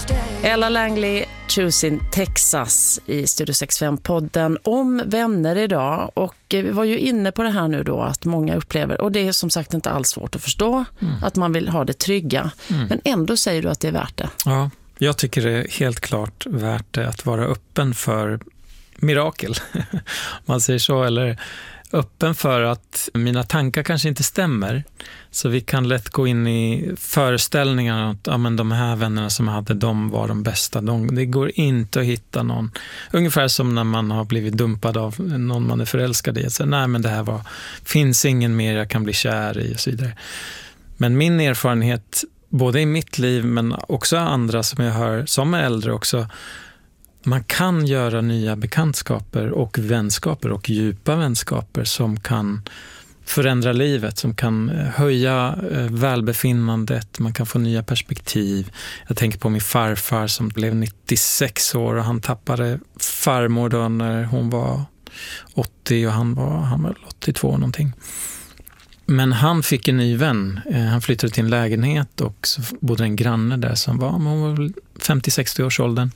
Ella Langley, Choosing Texas i Studio 65-podden om vänner idag. Och vi var ju inne på det här nu då att många upplever, och det är som sagt inte alls svårt att förstå, att man vill ha det trygga. Men ändå säger du att det är värt det. Ja, jag tycker det är helt klart värt det att vara öppen för mirakel. Man säger så, eller öppen för att mina tankar kanske inte stämmer. Så vi kan lätt gå in i föreställningar att ja, men de här vännerna som jag hade, de var de bästa. Det går inte att hitta någon. Ungefär som när man har blivit dumpad av någon man är förälskad i. Så, nej, men det här finns ingen mer jag kan bli kär i och så vidare. Men min erfarenhet, både i mitt liv men också andra som jag hör som är äldre också, man kan göra nya bekantskaper och vänskaper och djupa vänskaper som kan förändra livet, som kan höja välbefinnandet, man kan få nya perspektiv. Jag tänker på min farfar som blev 96 år och han tappade farmor då när hon var 80 och han var 82 någonting. Men han fick en ny vän. Han flyttade till en lägenhet och så bodde en granne där som var 50-60 års åldern.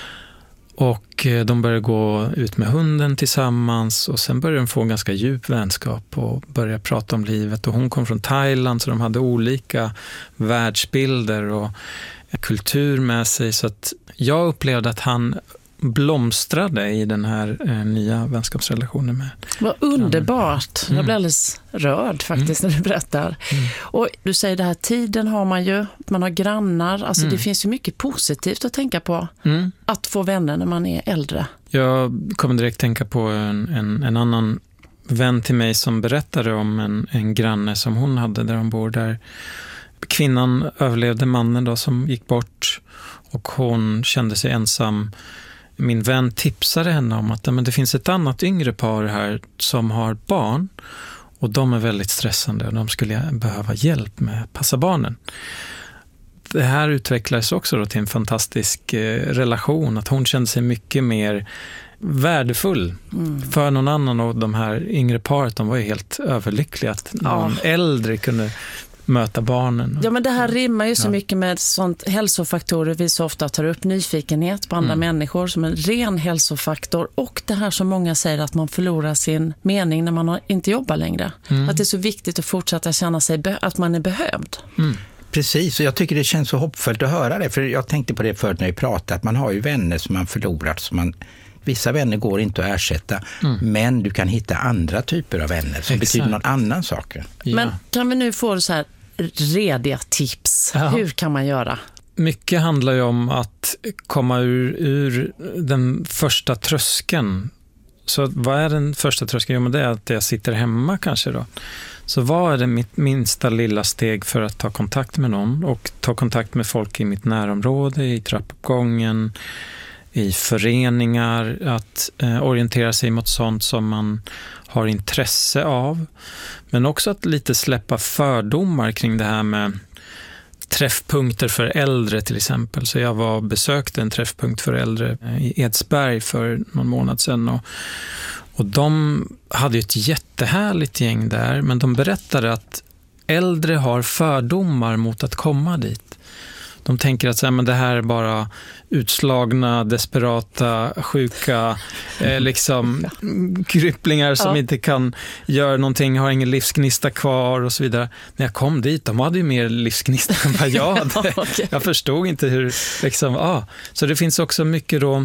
Och de började gå ut med hunden tillsammans och sen började de få en ganska djup vänskap och börja prata om livet. Och hon kom från Thailand så de hade olika världsbilder och kultur med sig. Så att jag upplevde att han blomstrade i den här nya vänskapsrelationen med. Vad underbart. Jag blir alldeles rörd faktiskt när du berättar. Och du säger det här, tiden har man ju, man har grannar, alltså det finns ju mycket positivt att tänka på att få vänner när man är äldre. Jag kommer direkt tänka på en annan vän till mig som berättade om en granne som hon hade där hon bor, där kvinnan överlevde mannen då som gick bort och hon kände sig ensam. Min vän tipsade henne om att men det finns ett annat yngre par här som har barn och de är väldigt stressande och de skulle behöva hjälp med att passa barnen. Det här utvecklades också då till en fantastisk relation, att hon kände sig mycket mer värdefull för någon annan, och de här yngre paret, de var ju helt överlyckliga att någon äldre kunde möta barnen. Ja, men det här rimmar ju så mycket med sånt hälsofaktorer vi så ofta tar upp, nyfikenhet på andra människor som en ren hälsofaktor, och det här som många säger att man förlorar sin mening när man inte jobbar längre. Att det är så viktigt att fortsätta känna sig att man är behövd. Precis, och jag tycker det känns så hoppfullt att höra det, för jag tänkte på det förut när vi pratade, att man har ju vänner som man förlorat, som vissa vänner går inte att ersätta, men du kan hitta andra typer av vänner som betyder någon annan sak. Ja. Men kan vi nu få så här rediga tips? Ja. Hur kan man göra? Mycket handlar ju om att komma ur den första tröskeln. Så vad är den första tröskeln? Jo, men det är att jag sitter hemma kanske då. Så vad är det mitt minsta lilla steg för att ta kontakt med någon och ta kontakt med folk i mitt närområde, i trappuppgången, i föreningar, att orientera sig mot sånt som man har intresse av. Men också att lite släppa fördomar kring det här med träffpunkter för äldre till exempel. Så jag besökte en träffpunkt för äldre i Edsberg för någon månad sedan, och de hade ju ett jättehärligt gäng där, men de berättade att äldre har fördomar mot att komma dit. De tänker att men det här är bara utslagna, desperata, sjuka liksom krypplingar som inte kan göra någonting, har ingen livsgnista kvar och så vidare. När jag kom dit, de hade ju mer livsgnista än vad jag hade. Okay. Jag förstod inte hur liksom, Så det finns också mycket då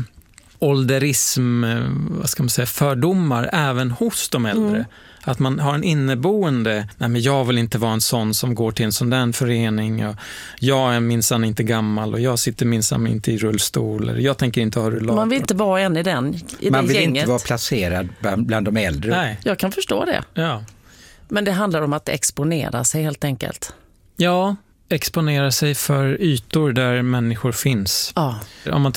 ålderism, vad ska man säga, fördomar även hos de äldre. Att man har en inneboende, nej men jag vill inte vara en sån som går till en sån där förening, och jag är minsann inte gammal och jag sitter minsann inte i rullstol, eller jag tänker inte ha rullator. Man vill inte vara en i det man vill gänget. Inte vara placerad bland de äldre. Nej. Jag kan förstå det. Ja. Men det handlar om att exponera sig helt enkelt. Ja, exponera sig för ytor där människor finns. Ja. Om man